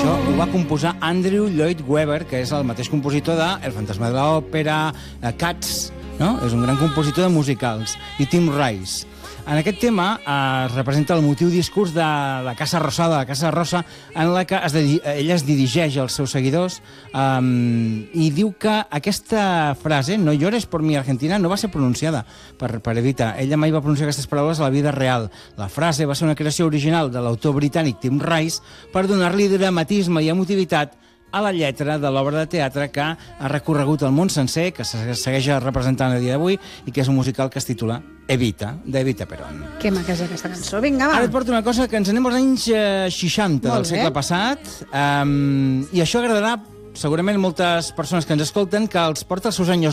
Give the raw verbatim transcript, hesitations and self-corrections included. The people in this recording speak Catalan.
Això ho va composar Andrew Lloyd Webber, que és el mateix compositor de El fantasma de l'òpera, Cats, no? És un gran compositor de musicals, i Tim Rice. En aquest tema eh, es representa el motiu discurs de la Casa Rosada, la Casa Rosa, en la que es ella es dirigeix als seus seguidors eh, i diu que aquesta frase, no llores por mi Argentina, no va ser pronunciada per, per Evita. Ella mai va pronunciar aquestes paraules a la vida real. La frase va ser una creació original de l'autor britànic Tim Rice per donar-li dramatisme i emotivitat a la lletra de l'obra de teatre que ha recorregut el món sencer, que se segueix representant a dia d'avui i que és un musical que es titula Evita, d'Evita Perón. Que maca és aquesta cançó. Vinga, va. Ara et porto una cosa que ens anem als anys eh, seixanta del segle passat, um, i això agradarà segurament moltes persones que ens escolten, que els porta als seus anys